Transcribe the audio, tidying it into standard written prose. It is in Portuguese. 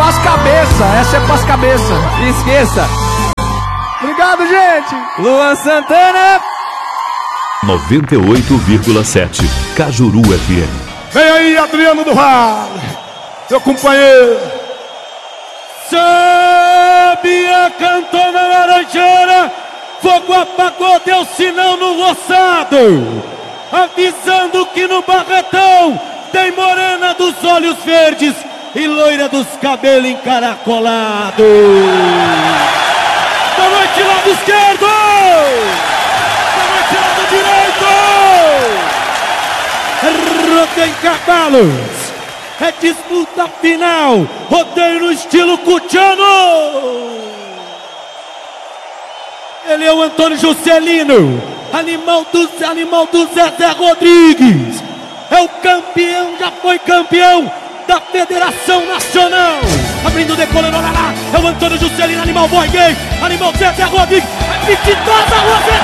pras cabeças, essa é pras cabeças. Esqueça. Obrigado, gente. Luan Santana. 98,7 Cajuru FM. Vem aí, Adriano do Vale, meu companheiro. Sabia cantou na Laranjeira, fogo apagou, deu sinal no roçado, avisando que no Barretão tem morena dos olhos verdes e loira dos cabelos encaracolados. Boa noite, lado esquerdo! Boa noite, lado direito! Rodeio em cavalos! É disputa final! Rodeio no estilo Cutiano! Ele é o Antônio Juscelino, animal do Zezé Rodrigues! É o campeão, já foi campeão da Federação Nacional! Abrindo o decoleiro, lá, é o Antônio Juscelino, animal boy gay, animal Zezé Rodrigues, é 22 a Rosé!